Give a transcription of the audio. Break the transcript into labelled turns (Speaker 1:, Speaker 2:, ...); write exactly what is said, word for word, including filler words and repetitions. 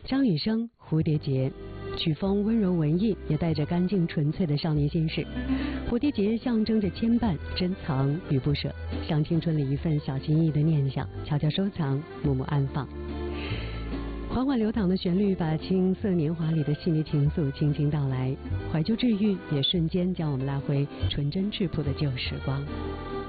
Speaker 1: 张雨生《蝴蝶结》，曲风温柔文艺，也带着干净纯粹的少年心事。蝴蝶结象征着牵绊、珍藏与不舍，像青春里一份小心翼翼的念想，悄悄收藏，默默安放。缓缓流淌的旋律，把青涩年华里的细腻情愫轻轻道来，怀旧治愈，也瞬间将我们拉回纯真质朴的旧时光。